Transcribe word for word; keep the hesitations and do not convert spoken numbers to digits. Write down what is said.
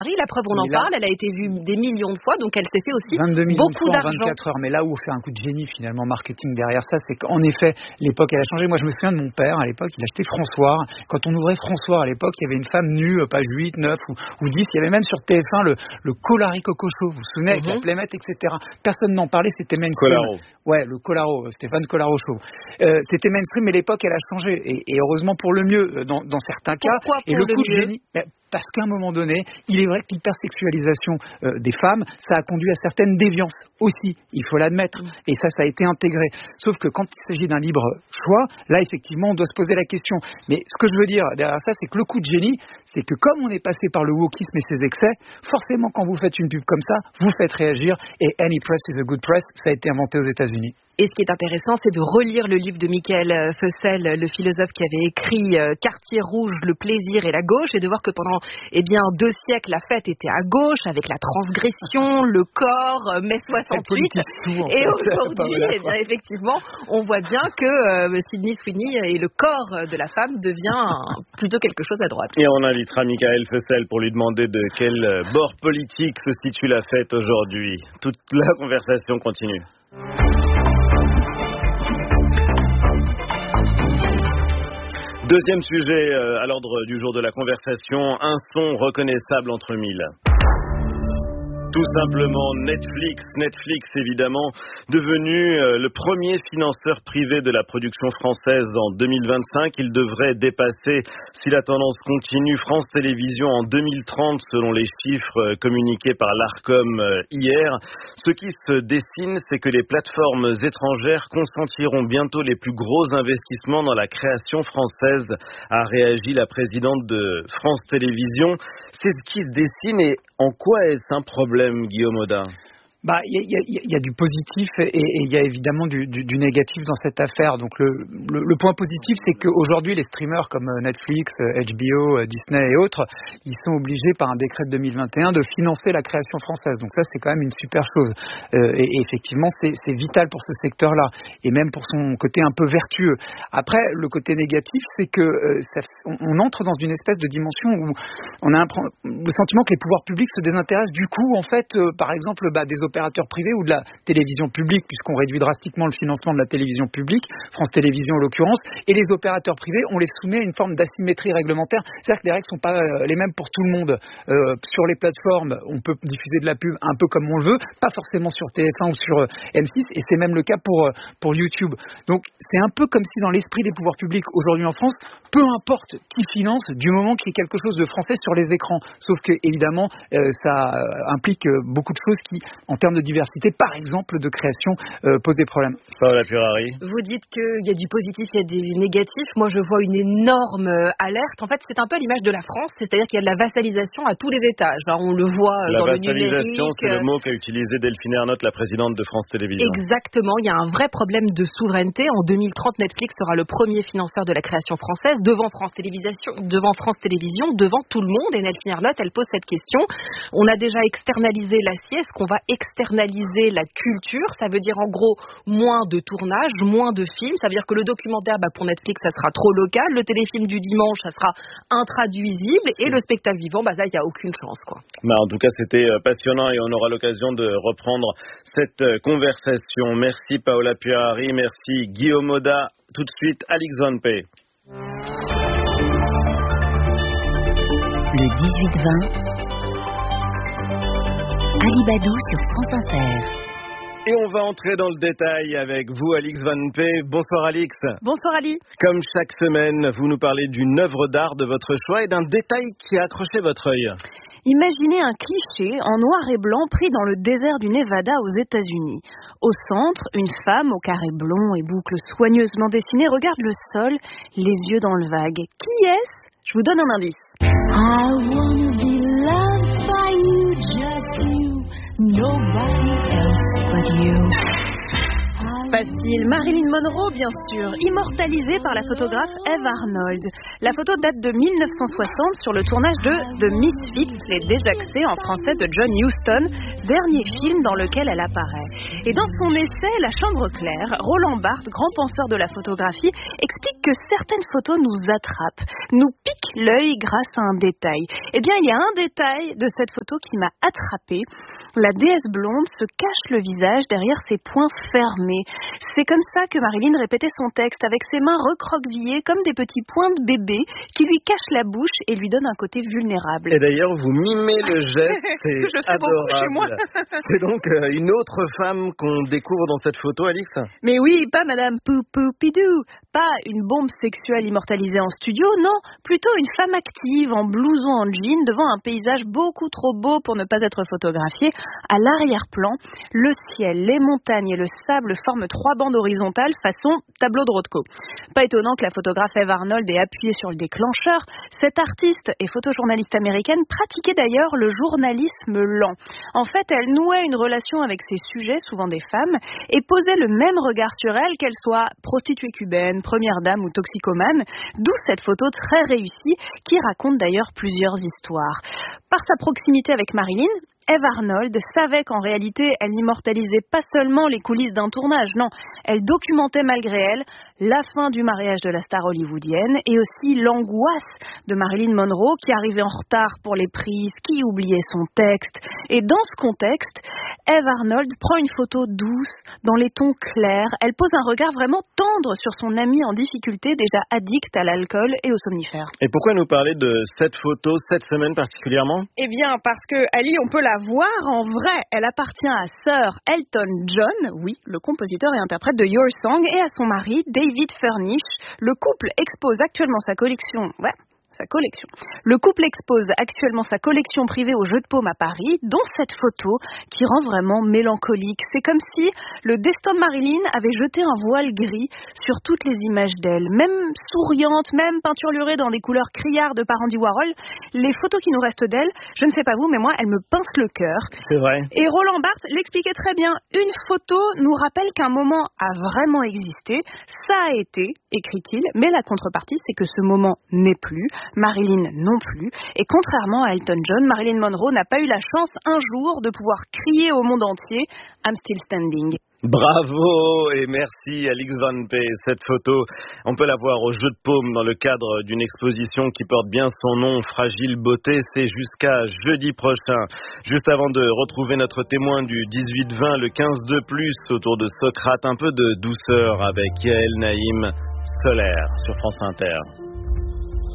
La preuve, on en là, parle, elle a été vue des millions de fois, donc elle s'est fait aussi vingt-deux millions beaucoup de fois en d'argent. vingt-quatre heures. Mais là où c'est un coup de génie finalement marketing derrière ça, c'est qu'en effet, l'époque elle a changé. Moi je me souviens de mon père à l'époque, il achetait François. Quand on ouvrait François à l'époque, il y avait une femme nue, page huit, neuf ou, ou dix. Il y avait même sur T F un le, le Colari Coco Show, vous vous souvenez, avec Mm-hmm. la Plémette, et cetera. Personne n'en parlait, c'était mainstream. Colaro. Ouais, le Colaro, Stéphane Colaro Show. Euh, c'était mainstream, mais l'époque elle a changé. Et, et heureusement pour le mieux dans, dans certains cas. Pourquoi et pour le le coup de mieux génie. Parce qu'à un moment donné, il est vrai que l'hypersexualisation euh, des femmes, ça a conduit à certaines déviances aussi, il faut l'admettre. Et ça, ça a été intégré. Sauf que quand il s'agit d'un libre choix, là, effectivement, on doit se poser la question. Mais ce que je veux dire derrière ça, c'est que le coup de génie, c'est que comme on est passé par le wokisme et ses excès, forcément, quand vous faites une pub comme ça, vous faites réagir. Et any press is a good press, ça a été inventé aux États-Unis. Et ce qui est intéressant, c'est de relire le livre de Michael Fussell, le philosophe qui avait écrit euh, Quartier rouge, le plaisir et la gauche, et de voir que pendant eh bien, deux siècles, la fête était à gauche, avec la transgression, le corps, euh, mai soixante-huit. Tout, en et fait. aujourd'hui, eh bien, effectivement, on voit bien que euh, Sydney Sweeney et le corps de la femme devient plutôt quelque chose à droite. Et on invitera Michael Fussell pour lui demander de quel bord politique se situe la fête aujourd'hui. Toute la conversation continue. Deuxième sujet à l'ordre du jour de la conversation, un son reconnaissable entre mille. Tout simplement Netflix. Netflix, évidemment, devenu euh, le premier financeur privé de la production française en deux mille vingt-cinq. Il devrait dépasser, si la tendance continue, France Télévisions en deux mille trente, selon les chiffres euh, communiqués par l'Arcom euh, hier. Ce qui se dessine, c'est que les plateformes étrangères consentiront bientôt les plus gros investissements dans la création française, a réagi la présidente de France Télévisions. C'est ce qui se dessine et en quoi est-ce un problème, Guillaume Oda ? Bah, il y, y, y a du positif et il y a évidemment du, du, du négatif dans cette affaire. Donc le, le, le point positif, c'est qu'aujourd'hui, les streamers comme Netflix, H B O, Disney et autres, ils sont obligés par un décret de deux mille vingt et un de financer la création française. Donc ça, c'est quand même une super chose. Euh, et, et effectivement, c'est, c'est vital pour ce secteur-là et même pour son côté un peu vertueux. Après, le côté négatif, c'est que euh, ça, on, on entre dans une espèce de dimension où on a un, le sentiment que les pouvoirs publics se désintéressent du coup, en fait, euh, par exemple, bah, des opérateurs privés ou de la télévision publique, puisqu'on réduit drastiquement le financement de la télévision publique, France Télévisions en l'occurrence, et les opérateurs privés, on les soumet à une forme d'asymétrie réglementaire. C'est-à-dire que les règles ne sont pas euh, les mêmes pour tout le monde. Euh, sur les plateformes, on peut diffuser de la pub un peu comme on le veut, pas forcément sur T F un ou sur euh, M six, et c'est même le cas pour, euh, pour YouTube. Donc c'est un peu comme si dans l'esprit des pouvoirs publics aujourd'hui en France, peu importe qui finance, du moment qu'il y ait quelque chose de français sur les écrans. Sauf que évidemment, euh, ça implique euh, beaucoup de choses qui, en termes de diversité, par exemple de création, euh, posent des problèmes. Paola Purari. Vous dites qu'il y a du positif, il y a du négatif. Moi, je vois une énorme alerte. En fait, c'est un peu à l'image de la France, c'est-à-dire qu'il y a de la vassalisation à tous les étages. Alors, on le voit la dans le numérique. La vassalisation, c'est le mot qu'a utilisé Delphine Ernotte, la présidente de France Télévisions. Exactement. Il y a un vrai problème de souveraineté. En deux mille trente, Netflix sera le premier financeur de la création française devant France Télévisions, devant France Télévisions, devant tout le monde. Et Delphine Ernotte, elle pose cette question. On a déjà externalisé l'acier. Est-ce qu'on va externaliser la culture? Ça veut dire en gros moins de tournage, moins de films. Ça veut dire que le documentaire, bah, pour Netflix, ça sera trop local. Le téléfilm du dimanche, ça sera intraduisible. Et le spectacle vivant, bah, ça, il n'y a aucune chance, quoi. Bah, en tout cas, c'était passionnant et on aura l'occasion de reprendre cette conversation. Merci Paola Purari, merci Guillaume Oda. Tout de suite, Alix Van P. Le dix-huit vingt, Ali Badou sur France Inter. Et on va entrer dans le détail avec vous, Alix Van P. Bonsoir Alix. Bonsoir Ali. Comme chaque semaine, vous nous parlez d'une œuvre d'art de votre choix et d'un détail qui a accroché votre œil. Imaginez un cliché en noir et blanc pris dans le désert du Nevada aux États-Unis. Au centre, une femme au carré blond et boucles soigneusement dessinées regarde le sol, les yeux dans le vague. Qui est-ce? Je vous donne un indice. I wanna be loved by you, just you, nobody else but you. Facile, Marilyn Monroe bien sûr, immortalisée par la photographe Eve Arnold. La photo date de mille neuf cent soixante sur le tournage de The Misfits, les désaxés en français de John Huston, dernier film dans lequel elle apparaît. Et dans son essai La Chambre claire, Roland Barthes, grand penseur de la photographie, explique que certaines photos nous attrapent, nous piquent l'œil grâce à un détail. Eh bien, il y a un détail de cette photo qui m'a attrapée. La déesse blonde se cache le visage derrière ses poings fermés. C'est comme ça que Marilyn répétait son texte, avec ses mains recroquevillées comme des petits poings de bébé qui lui cachent la bouche et lui donnent un côté vulnérable. Et d'ailleurs, vous mimez le geste, c'est Je fais beaucoup chez moi. C'est donc euh, une autre femme qu'on découvre dans cette photo, Alix ? Mais oui, pas Madame Poupoupidou, pas une bombe sexuelle immortalisée en studio, non, plutôt une femme active en blouson en jean devant un paysage beaucoup trop beau pour ne pas être photographié. À l'arrière-plan, le ciel, les montagnes et le sable forment trois bandes horizontales façon tableau de Rothko. Pas étonnant que la photographe Eve Arnold ait appuyé sur le déclencheur. Cette artiste et photojournaliste américaine pratiquait d'ailleurs le journalisme lent. En fait, elle nouait une relation avec ses sujets, souvent des femmes, et posait le même regard sur elles, qu'elles soient prostituées cubaines, première dame ou toxicomane, d'où cette photo très réussie qui raconte d'ailleurs plusieurs histoires. Par sa proximité avec Marilyn, Eve Arnold savait qu'en réalité, elle n'immortalisait pas seulement les coulisses d'un tournage, non, elle documentait malgré elle la fin du mariage de la star hollywoodienne et aussi l'angoisse de Marilyn Monroe qui arrivait en retard pour les prises, qui oubliait son texte. Et dans ce contexte, Eve Arnold prend une photo douce, dans les tons clairs. Elle pose un regard vraiment tendre sur son amie en difficulté, déjà addict à l'alcool et aux somnifères. Et pourquoi nous parler de cette photo cette semaine particulièrement ? Eh bien, parce que Ali, on peut la voir en vrai. Elle appartient à Sir Elton John, oui, le compositeur et interprète de Your Song, et à son mari, David Furnish. Le couple expose actuellement sa collection... Ouais. Sa collection. Le couple expose actuellement sa collection privée au Jeu de Paume à Paris, dont cette photo qui rend vraiment mélancolique. C'est comme si le destin de Marilyn avait jeté un voile gris sur toutes les images d'elle. Même souriante, même peinturlurée dans des couleurs criardes par Andy Warhol, les photos qui nous restent d'elle, je ne sais pas vous, mais moi, elles me pincent le cœur. C'est vrai. Et Roland Barthes l'expliquait très bien. Une photo nous rappelle qu'un moment a vraiment existé. Ça a été, écrit-il, mais la contrepartie, c'est que ce moment n'est plus. Marilyn non plus. Et contrairement à Elton John, Marilyn Monroe n'a pas eu la chance un jour de pouvoir crier au monde entier « I'm still standing ». Bravo et merci Alix Van P. Cette photo, on peut la voir au Jeu de Paume dans le cadre d'une exposition qui porte bien son nom, Fragile Beauté. C'est jusqu'à jeudi prochain. Juste avant de retrouver notre témoin du dix-huit vingt, le quinze de plus, autour de Socrate, un peu de douceur avec Yael Naïm, Solaire sur France Inter.